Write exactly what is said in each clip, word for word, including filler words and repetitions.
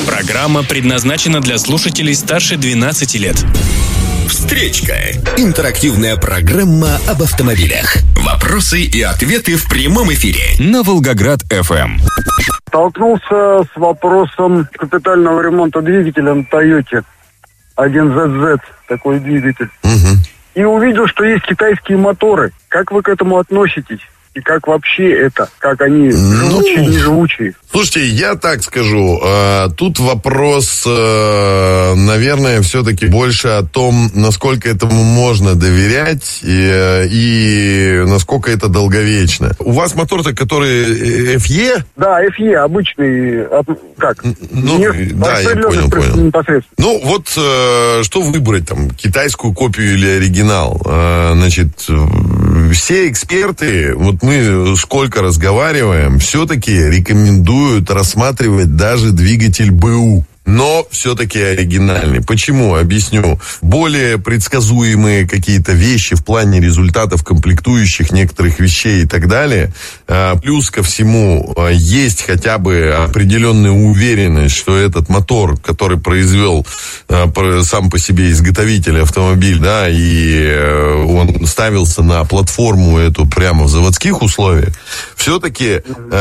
Программа предназначена для слушателей старше двенадцати лет. Встречка. Интерактивная программа об автомобилях. Вопросы и ответы в прямом эфире. На Волгоград-ФМ. Столкнулся с вопросом капитального ремонта двигателя на Тойоте. один зет зет, такой двигатель. Угу. И увидел, что есть китайские моторы. Как вы к этому относитесь? И как вообще это? Как они живучие, ну, неживучие? Слушайте, я так скажу. Э, тут вопрос, э, наверное, все-таки больше о том, насколько этому можно доверять и, и насколько это долговечно. У вас мотор-то, который эф и? Да, эф и обычный. Как? Ну, Не, да, я понял, понял. Ну, вот э, что выбрать, там, китайскую копию или оригинал? Э, значит, все эксперты, вот мы сколько разговариваем, все-таки рекомендуют рассматривать даже двигатель БУ. Но все-таки оригинальный. Почему? Объясню. Более предсказуемые какие-то вещи в плане результатов комплектующих некоторых вещей и так далее. Плюс ко всему, есть хотя бы определенная уверенность, что этот мотор, который произвел сам по себе изготовитель автомобиль, да, и он ставился на платформу эту прямо в заводских условиях, все-таки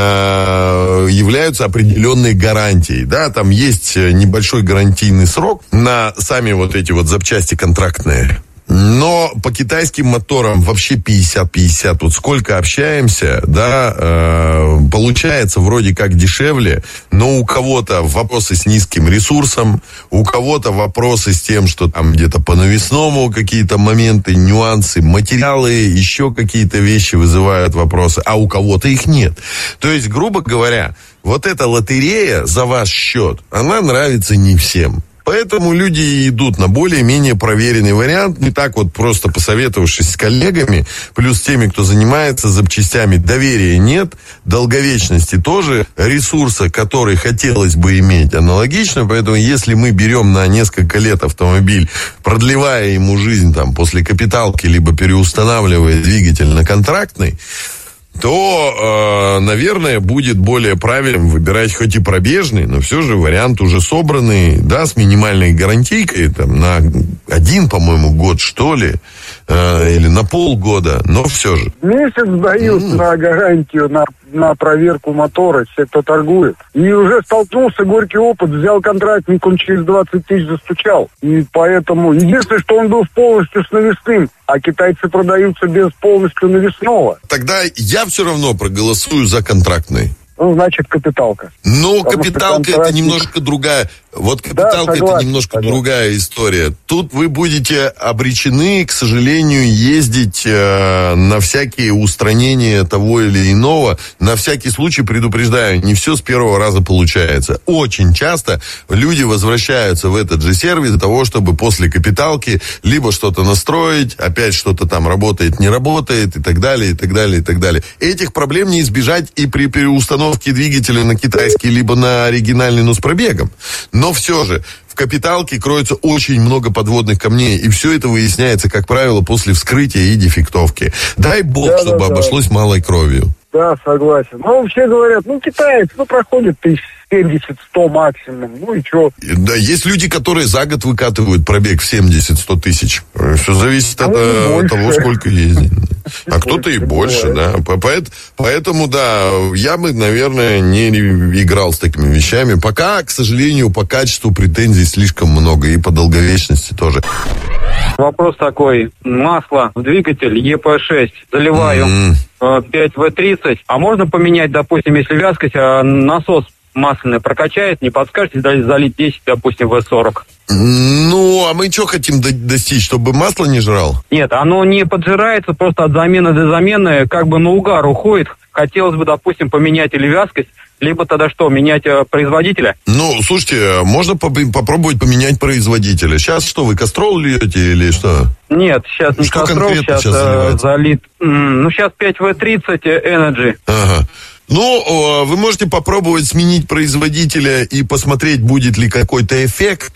являются определенной гарантией. Да, там есть небольшой гарантийный срок на сами вот эти вот запчасти контрактные. Но по китайским моторам вообще пятьдесят пятьдесят. Вот сколько общаемся, да, э, получается вроде как дешевле, но у кого-то вопросы с низким ресурсом, у кого-то вопросы с тем, что там где-то по навесному какие-то моменты, нюансы, материалы, еще какие-то вещи вызывают вопросы, а у кого-то их нет. То есть, грубо говоря, вот эта лотерея за ваш счет, она нравится не всем. Поэтому люди идут на более-менее проверенный вариант, не так вот просто посоветовавшись с коллегами, плюс теми, кто занимается запчастями. Доверия нет, долговечности тоже, ресурса, который хотелось бы иметь, аналогично. Поэтому если мы берем на несколько лет автомобиль, продлевая ему жизнь там после капиталки, либо переустанавливая двигатель на контрактный, то, э, наверное, будет более правильным выбирать хоть и пробежный, но все же вариант уже собранный, да, с минимальной гарантийкой, там, на один, по-моему, год, что ли, э, или на полгода, но все же. Месяц дают mm. на гарантию, на, на проверку мотора, все, кто торгует. И уже столкнулся, горький опыт, взял контрактник, он через двадцать тысяч застучал. И поэтому, единственное, что он был полностью с навесным, а китайцы продаются без полностью навесного. Тогда я все равно проголосую за контрактный. Ну, значит, капиталка. Ну, капиталка это немножко другая. Вот капиталка, да, это немножко согласен. Другая история. Тут вы будете обречены, к сожалению, ездить э, на всякие устранения того или иного. На всякий случай предупреждаю, не все с первого раза получается. Очень часто люди возвращаются в этот же сервис для того, чтобы после капиталки либо что-то настроить, опять что-то там работает, не работает и так далее, и так далее, и так далее. Этих проблем не избежать и при переустановке двигателя на китайский, либо на оригинальный, но с пробегом. Но все же в капиталке кроется очень много подводных камней, и все это выясняется, как правило, после вскрытия и дефектовки. Дай бог, да, чтобы да, обошлось да. малой кровью. Да, согласен. Ну, все говорят, ну, китаец, ну, проходит тысяч семьдесят-сто максимум, ну и что? Да, есть люди, которые за год выкатывают пробег в семьдесят-сто тысяч. Все зависит от, ну, от того, сколько ездит. А кто-то и больше, да. Поэтому, да, я бы, наверное, не играл с такими вещами. Пока, к сожалению, по качеству претензий слишком много, и по долговечности тоже. Вопрос такой. Масло в двигатель е пэ шесть заливаю mm-hmm. пять вэ тридцать. А можно поменять, допустим, если вязкость, а насос масляный прокачает, не подскажете залить десять, допустим, вэ сорок? Ну, а мы что хотим до- достичь, чтобы масло не жрал? Нет, оно не поджирается, просто от замены до замены как бы на угар уходит. Хотелось бы, допустим, поменять или вязкость, либо тогда что, менять э, производителя? Ну, слушайте, можно по- попробовать поменять производителя. Сейчас что, вы Кастрол льете или что? Нет, сейчас не что Кастрол, сейчас, сейчас э, залит. М- ну, сейчас пять вэ тридцать Energy. Ага. Ну, вы можете попробовать сменить производителя и посмотреть, будет ли какой-то эффект.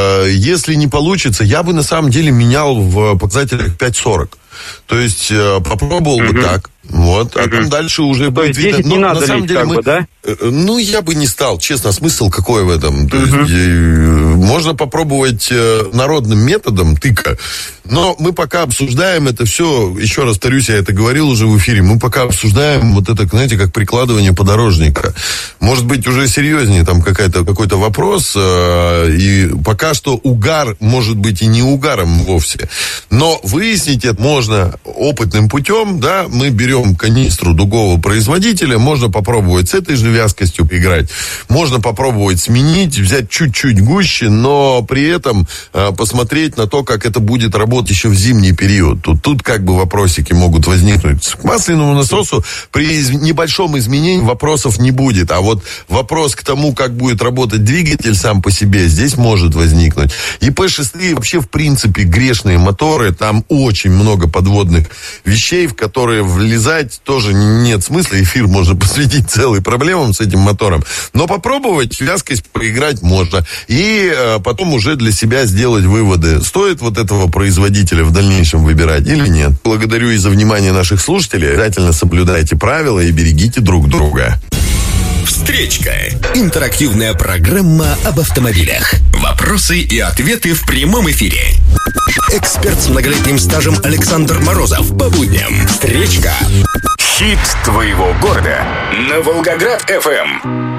Если не получится, я бы на самом деле менял в показателях пять сорок. То есть попробовал mm-hmm. бы так. Вот, а там дальше уже То будет есть видно. десять не Но, надо на самом лить, деле как мы, бы, да? Ну, я бы не стал, честно, смысл какой в этом? То Мгм. есть, э, можно попробовать э, народным методом тыка, но мы пока обсуждаем это все, еще раз повторюсь, я это говорил уже в эфире, мы пока обсуждаем вот это, знаете, как прикладывание подорожника. Может быть, уже серьезнее там какая-то, какой-то вопрос, э, и пока что угар может быть и не угаром вовсе. Но выяснить это можно опытным путем, да, мы берем канистру другого производителя, можно попробовать с этой же вязкостью играть, можно попробовать сменить, взять чуть-чуть гуще, но при этом э, посмотреть на то, как это будет работать еще в зимний период. Тут, тут как бы вопросики могут возникнуть. К масляному насосу при из- небольшом изменении вопросов не будет, а вот вопрос к тому, как будет работать двигатель сам по себе, здесь может возникнуть. И пэ шесть вообще, в принципе, грешные моторы, там очень много подводных вещей, в которые влезать тоже нет смысла. Эфир можно посвятить целой проблемам с этим мотором. Но попробовать вязкость поиграть можно. И э, потом уже для себя сделать выводы. Стоит вот этого производителя в дальнейшем выбирать или нет. Благодарю и за внимание наших слушателей. Обязательно соблюдайте правила и берегите друг друга. Встречка. Интерактивная программа об автомобилях. Вопросы и ответы в прямом эфире. Эксперт с многолетним стажем Александр Морозов. По будням. Встречка. Хит твоего города. На Волгоград эф эм.